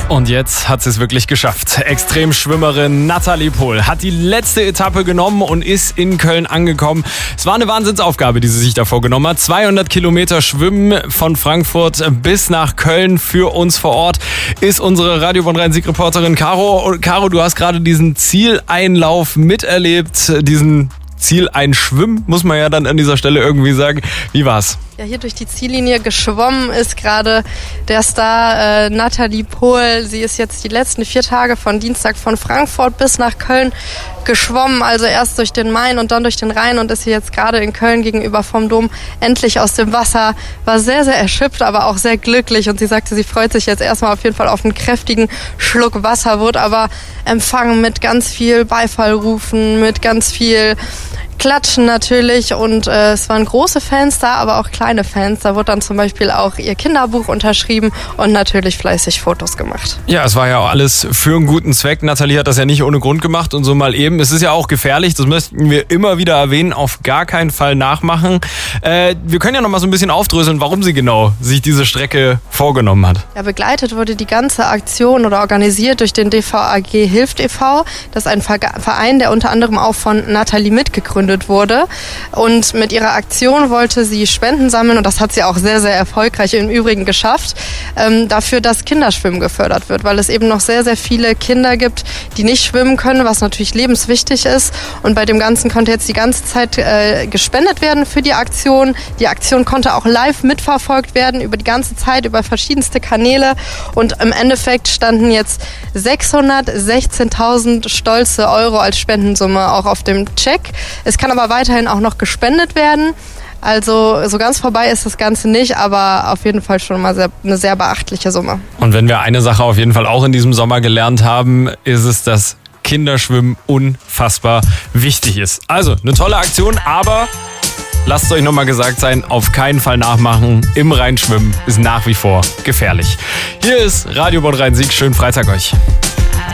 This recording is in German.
Und jetzt hat sie es wirklich geschafft. Extremschwimmerin Nathalie Pohl hat die letzte Etappe genommen und ist in Köln angekommen. Es war eine Wahnsinnsaufgabe, die sie sich da vorgenommen hat. 200 Kilometer schwimmen von Frankfurt bis nach Köln. Für uns vor Ort ist unsere Radio Bonn Rhein-Sieg-Reporterin Caro. Und Caro, du hast gerade diesen Zieleinlauf miterlebt, diesen Zieleinschwimmen, muss man ja dann an dieser Stelle irgendwie sagen. Wie war's? Ja, hier durch die Ziellinie geschwommen ist gerade der Star Nathalie Pohl. Sie ist jetzt die letzten 4 Tage von Dienstag von Frankfurt bis nach Köln geschwommen, also erst durch den Main und dann durch den Rhein und ist hier jetzt gerade in Köln gegenüber vom Dom endlich aus dem Wasser. War sehr, sehr erschöpft, aber auch sehr glücklich und sie sagte, sie freut sich jetzt erstmal auf jeden Fall auf einen kräftigen Schluck Wasser, wurde aber empfangen mit ganz viel Beifallrufen, mit ganz viel Klatschen natürlich und es waren große Fans da, aber auch kleine Fans. Da wurde dann zum Beispiel auch ihr Kinderbuch unterschrieben und natürlich fleißig Fotos gemacht. Ja, es war ja auch alles für einen guten Zweck. Nathalie hat das ja nicht ohne Grund gemacht und so mal eben. Es ist ja auch gefährlich, das möchten wir immer wieder erwähnen, auf gar keinen Fall nachmachen. Wir können ja noch mal so ein bisschen aufdröseln, warum sie genau sich diese Strecke vorgenommen hat. Ja, begleitet wurde die ganze Aktion oder organisiert durch den DVAG Hilft e.V. Das ist ein Verein, der unter anderem auch von Nathalie mitgegründet wurde. Und mit ihrer Aktion wollte sie Spenden sammeln, und das hat sie auch sehr, sehr erfolgreich im Übrigen geschafft, dafür, dass Kinderschwimmen gefördert wird, weil es eben noch sehr, sehr viele Kinder gibt, die nicht schwimmen können, was natürlich lebenswichtig ist. Und bei dem Ganzen konnte jetzt die ganze Zeit gespendet werden für die Aktion. Die Aktion konnte auch live mitverfolgt werden, über die ganze Zeit, über verschiedenste Kanäle. Und im Endeffekt standen jetzt 616.000 stolze Euro als Spendensumme auch auf dem Check. Es kann aber weiterhin auch noch gespendet werden. Also so ganz vorbei ist das Ganze nicht, aber auf jeden Fall schon mal eine sehr beachtliche Summe. Und wenn wir eine Sache auf jeden Fall auch in diesem Sommer gelernt haben, ist es, dass Kinderschwimmen unfassbar wichtig ist. Also eine tolle Aktion, aber lasst es euch nochmal gesagt sein, auf keinen Fall nachmachen. Im Rhein schwimmen ist nach wie vor gefährlich. Hier ist Radio Bonn Rhein-Sieg. Schönen Freitag euch.